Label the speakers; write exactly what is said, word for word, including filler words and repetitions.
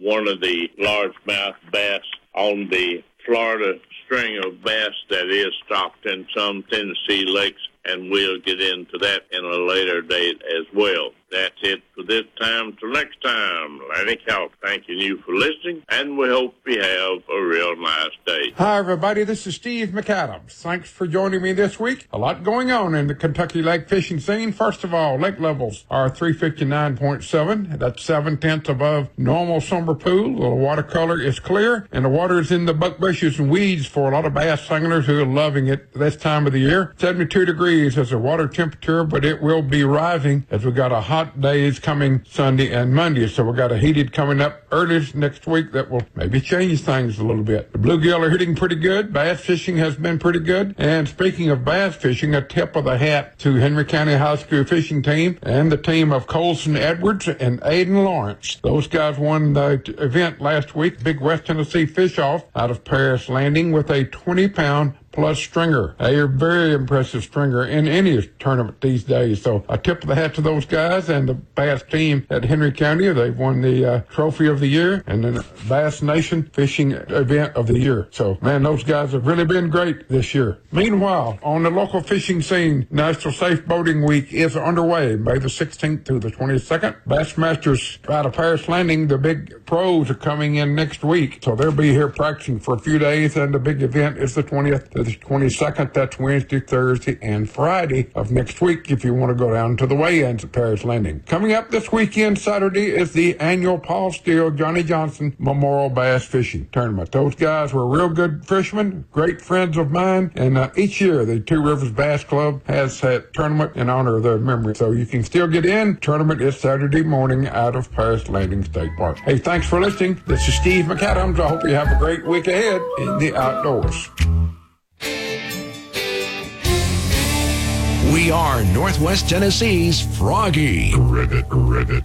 Speaker 1: one of the largemouth bass on the Florida string of bass that is stocked in some Tennessee lakes, and we'll get into that in a later date as well. That's it for this time. Till next time, Lanny Calc thanking you for listening, and we hope you have a real nice day.
Speaker 2: Hi, everybody. This is Steve McAdams. Thanks for joining me this week. A lot going on in the Kentucky lake fishing scene. First of all, lake levels are three fifty-nine point seven. That's seven-tenths above normal summer pool. The water color is clear, and the water is in the buck bushes and weeds for a lot of bass anglers who are loving it this time of the year. seventy-two degrees is the water temperature, but it will be rising as we got a hot days coming Sunday and Monday. So we got a heated coming up early next week that will maybe change things a little bit. The bluegill are hitting pretty good. Bass fishing has been pretty good. And speaking of bass fishing, a tip of the hat to Henry County High School fishing team and the team of Colson Edwards and Aiden Lawrence. Those guys won the event last week, Big West Tennessee Fish Off out of Paris Landing with a twenty pound plus stringer. They are very impressive stringer in any tournament these days. So I tip the hat to those guys and the bass team at Henry County. They've won the uh, trophy of the year and the Bass Nation fishing event of the year. So, man, those guys have really been great this year. Meanwhile, on the local fishing scene, National Safe Boating Week is underway, May the sixteenth through the twenty-second. Bassmasters out of Paris Landing, the big pros are coming in next week. So they'll be here practicing for a few days, and the big event is the twentieth to the twenty-second. That's Wednesday, Thursday, and Friday of next week if you want to go down to the weigh-ins at Paris Landing. Coming up this weekend, Saturday, is the annual Paul Steele Johnny Johnson Memorial Bass Fishing Tournament. Those guys were real good fishermen, great friends of mine, and uh, each year the Two Rivers Bass Club has that tournament in honor of their memory. So you can still get in. Tournament is Saturday morning out of Paris Landing State Park. Hey, thanks for listening. This is Steve McAdams. I hope you have a great week ahead in the outdoors.
Speaker 3: We are Northwest Tennessee's Froggy.
Speaker 4: Ribbit, ribbit.